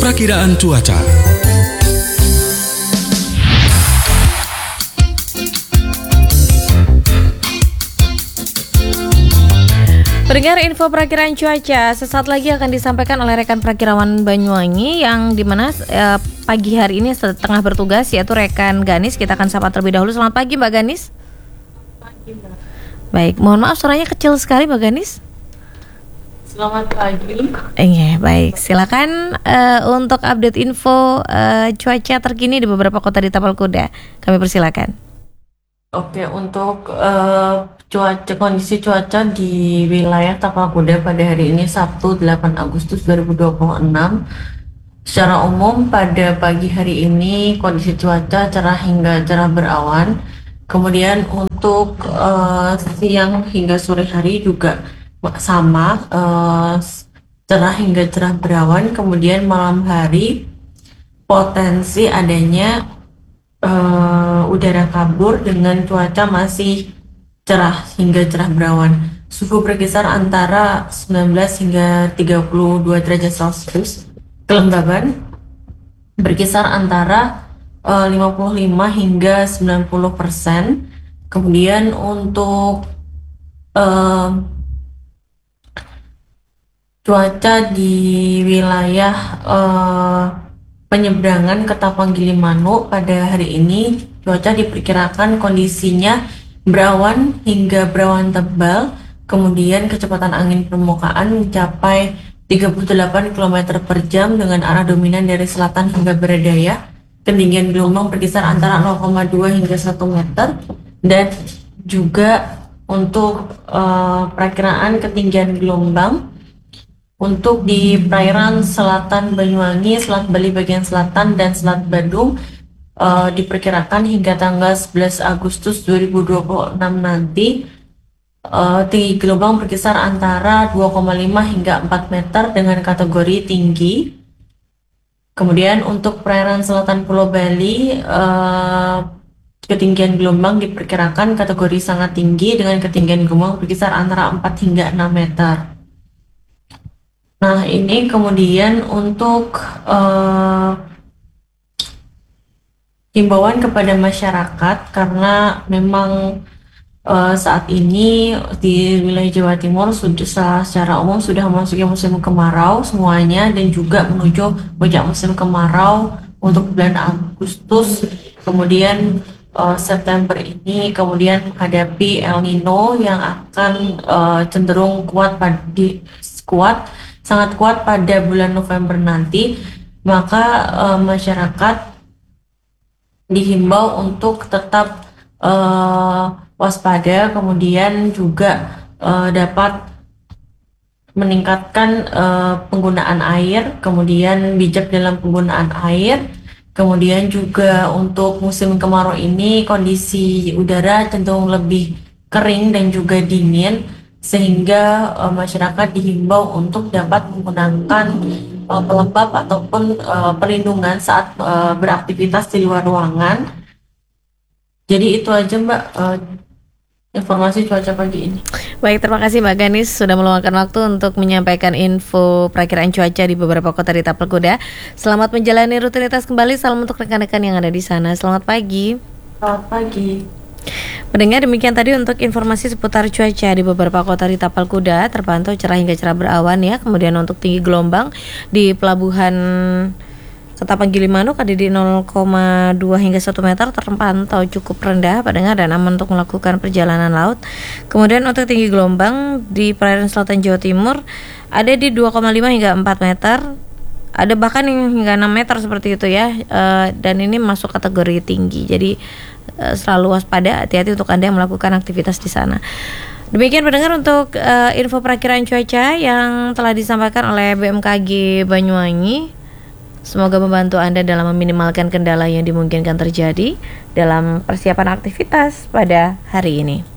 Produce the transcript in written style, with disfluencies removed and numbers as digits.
Prakiraan cuaca. Pendengar, info perakiraan cuaca sesaat lagi akan disampaikan oleh rekan perakirawan Banyuwangi yang dimana pagi hari ini tengah bertugas, yaitu rekan Ganis. Kita akan sapa terlebih dahulu. Selamat pagi Mbak Ganis. Pagi, Mbak. Baik, mohon maaf suaranya kecil sekali Mbak Ganis. Selamat pagi. Iya, baik. Silakan untuk update info cuaca terkini di beberapa kota di Tapal Kuda. Kami persilakan. Oke, untuk kondisi cuaca di wilayah Tapal Kuda pada hari ini Sabtu 8 Agustus 2026. Secara umum pada pagi hari ini kondisi cuaca cerah hingga cerah berawan. Kemudian untuk siang hingga sore hari juga sama, cerah hingga cerah berawan. Kemudian malam hari potensi adanya udara kabur dengan cuaca masih cerah hingga cerah berawan. Suhu berkisar antara 19 hingga 32 derajat Celcius. Kelembaban berkisar antara 55 hingga 90%. Kemudian untuk cuaca di wilayah penyeberangan ke Tapang Gilimanuk pada hari ini, cuaca diperkirakan kondisinya berawan hingga berawan tebal, kemudian kecepatan angin permukaan mencapai 38 km per jam dengan arah dominan dari selatan hingga barat daya. Ketinggian gelombang berkisar antara 0,2 hingga 1 meter. Dan juga untuk perakiraan ketinggian gelombang untuk di perairan selatan Banyuwangi, Selat Bali bagian selatan, dan Selat Badung diperkirakan hingga tanggal 11 Agustus 2026 nanti tinggi gelombang berkisar antara 2,5 hingga 4 meter dengan kategori tinggi. Kemudian untuk perairan selatan Pulau Bali, ketinggian gelombang diperkirakan kategori sangat tinggi dengan ketinggian gelombang berkisar antara 4 hingga 6 meter. Nah, ini kemudian untuk himbauan kepada masyarakat, karena memang saat ini di wilayah Jawa Timur sudah secara umum sudah memasuki musim kemarau semuanya, dan juga menuju puncak musim kemarau untuk bulan Agustus, kemudian September ini, kemudian menghadapi El Nino yang akan cenderung sangat kuat pada bulan November nanti. Maka masyarakat dihimbau untuk tetap waspada, kemudian juga dapat meningkatkan penggunaan air, kemudian bijak dalam penggunaan air. Kemudian juga untuk musim kemarau ini kondisi udara cenderung lebih kering dan juga dingin, sehingga masyarakat dihimbau untuk dapat menggunakan pelembab ataupun perlindungan saat beraktivitas di luar ruangan. Jadi itu aja Mbak, informasi cuaca pagi ini. Baik, terima kasih Mbak Ganis sudah meluangkan waktu untuk menyampaikan info perakiraan cuaca di beberapa kota di Tapal Kuda. Selamat menjalani rutinitas kembali. Salam untuk rekan-rekan yang ada di sana. Selamat pagi. Selamat pagi. Mendengar demikian tadi untuk informasi seputar cuaca di beberapa kota di Tapal Kuda, terpantau cerah hingga cerah berawan ya. Kemudian untuk tinggi gelombang di pelabuhan Ketapang Gilimanuk ada di 0,2 hingga 1 meter, terpantau cukup rendah pendengar dan aman untuk melakukan perjalanan laut. Kemudian untuk tinggi gelombang di perairan selatan Jawa Timur ada di 2,5 hingga 4 meter. Ada bahkan yang hingga 6 meter seperti itu ya, dan ini masuk kategori tinggi. Jadi selalu waspada, hati-hati untuk Anda yang melakukan aktivitas di sana. Demikian pendengar untuk info perakiraan cuaca yang telah disampaikan oleh BMKG Banyuwangi. Semoga membantu Anda dalam meminimalkan kendala yang dimungkinkan terjadi dalam persiapan aktivitas pada hari ini.